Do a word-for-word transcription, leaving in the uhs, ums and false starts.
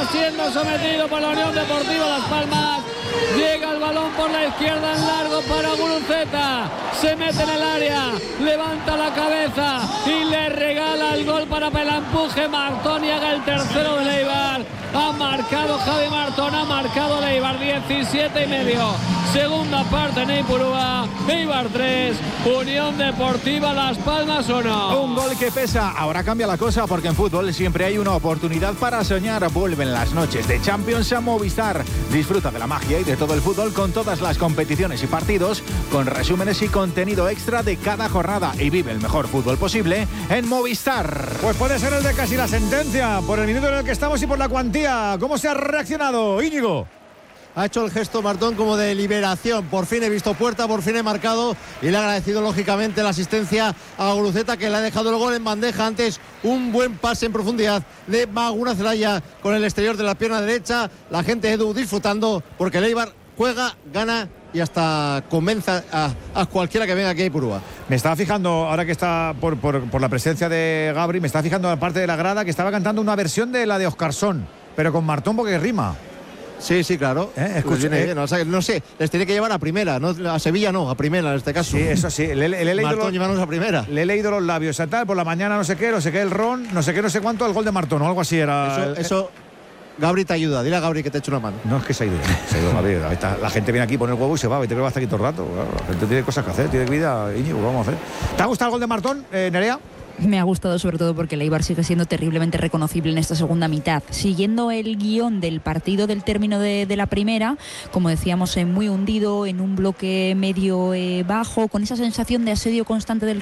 siendo sometido por la Unión Deportiva Las Palmas. Llega el balón por la izquierda en largo para Guruceta. Se mete en el área, levanta la cabeza y le regala el gol para que la empuje Martón y haga el tercero de Eibar. Ha marcado Javi Martón, ha marcado Eibar, diecisiete y medio. Segunda parte en Ipurúa, Eibar tres, Unión Deportiva Las Palmas uno. Un gol que pesa. Ahora cambia la cosa porque en fútbol siempre hay una oportunidad para soñar. Vuelven las noches de Champions a Movistar. Disfruta de la magia y de todo el fútbol con todas las competiciones y partidos, con resúmenes y contenido extra de cada jornada, y vive el mejor fútbol posible en Movistar. Pues puede ser el de casi la sentencia, por el minuto en el que estamos y por la cuantía. ¿Cómo se ha reaccionado, Íñigo? Ha hecho el gesto Martón como de liberación. Por fin he visto puerta, por fin he marcado, y le ha agradecido lógicamente la asistencia a Guruceta, que le ha dejado el gol en bandeja. Antes un buen pase en profundidad de Maguna Zelaya con el exterior de la pierna derecha. La gente, Edu, disfrutando porque el Eibar juega, gana y hasta convence a, a cualquiera que venga aquí a Ipurúa. Me estaba fijando, ahora que está por, por, por la presencia de Gabri, me estaba fijando en la parte de la grada que estaba cantando una versión de la de Oscarsson, pero con Martón porque rima. Sí, sí, claro. ¿Eh? Escucha, pues viene eh. bien. O sea, no sé, les tiene que llevar a primera, no a Sevilla, no, a primera en este caso. Sí, eso sí. Le, le, le he leído Martón, los, llevarnos a primera. Le he leído los labios, o tal, por la mañana no sé qué, no sé qué, el ron, no sé qué, no sé cuánto, el gol de Martón o algo así era. Eso, el, eso Gabri te ayuda. Dile a Gabri que te eche una mano. No, es que se ha ido, se ha ido Gabri. Ahí está, la gente viene aquí, pone el huevo y se va, y te creo que va a estar aquí todo el rato. Claro, la gente tiene cosas que hacer, tiene vida, Íñigo, vamos a hacer. ¿Te ha gustado el gol de Martón, eh, Nerea? Me ha gustado sobre todo porque el Eibar sigue siendo terriblemente reconocible en esta segunda mitad. Siguiendo el guión del partido del término de, de la primera, como decíamos, eh, muy hundido, en un bloque medio eh, bajo, con esa sensación de asedio constante del